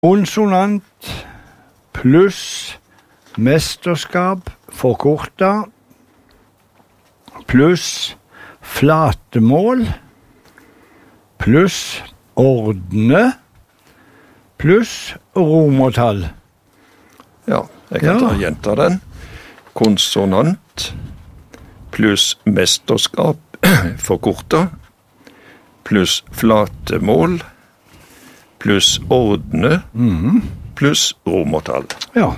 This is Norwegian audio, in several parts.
Konsonant pluss mesterskap forkortet pluss flatemål pluss ordne pluss romertall. Ja, jeg kan gjenta den. Konsonant pluss mesterskap forkortet pluss flatemål pluss ordne pluss romertall. Ja.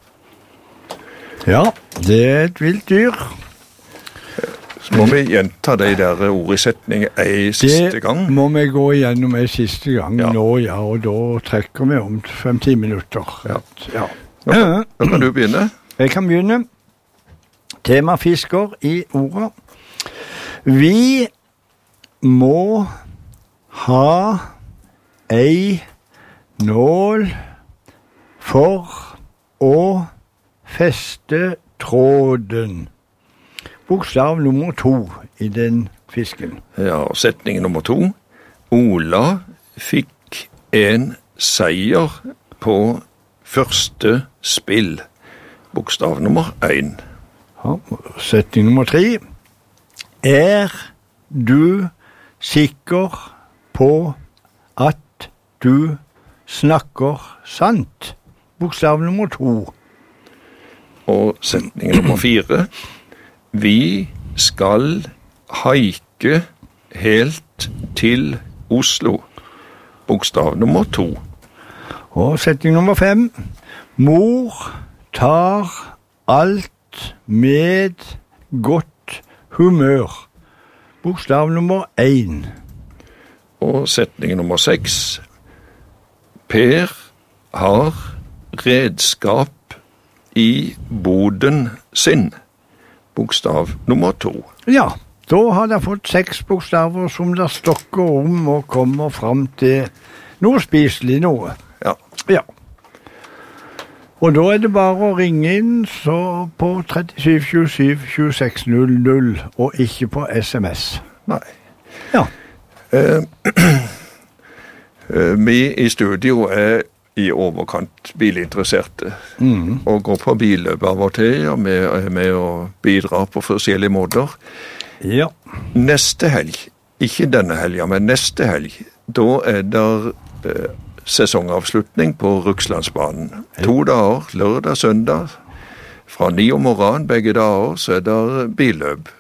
Ja, det er et vilt dyr. Så må vi gjenta de der ord i setning en siste gang. Det må vi gå igjennom en siste gang nå, og da trekker vi om 5-10 minutter. Ja. Nå kan du begynne. Jeg kan begynne. Tema fisker i ordet. Vi må ha ei nål for å feste tråden. Bokstav nummer 2 i den fisken. Ja, setning nummer 2. Ola fikk en seier på første spill. Bokstav nummer 1. Ja, setning nummer 3. Er du sikker på at du snakker sant? Bokstav nummer 2. Og setning nummer 4. Vi skal haike helt til Oslo. Bokstav nummer 2. Og setning nummer 5. Mor tar alt med godt humør. Bokstav nummer 1. Og setning nummer 6. Per har redskap i boden sin. Bokstav nummer 2. Ja, da har jeg fått 6 bokstaver som der stokker om og kommer frem til noe spiselig noe. Ja. Og da er det bare å ringe inn så på 37 27 26 00 og ikke på SMS. Nei. Ja. Vi i studio er i overkant bilinteresserte og går på billøp av og til, og vi er med og bidrar på forskjellige måter. Ja. Neste helg, ikke denne helgen, men neste helg, da er det sesongavslutning på Rukslandsbanen. 2 dager, lørdag, søndag, fra 9 om morgenen, begge dager, så er det billøp.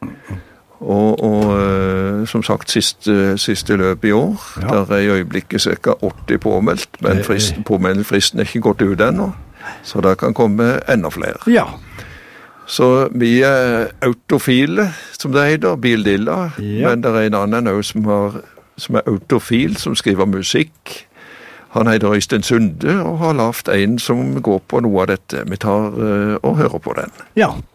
Og som sagt, siste løp i år, der er i øyeblikket cirka 80 påmeldt, men påmeldelsesfristen er ikke gått ut ennå, så det kan komme enda flere. Ja. Så vi er autofile, som det heter, bildilla, men det er en annen også som er autofil, som skriver musikk. Han heter Øystein Sunde, og har lavet en som går på noe av dette. Vi tar og hører på den. Ja.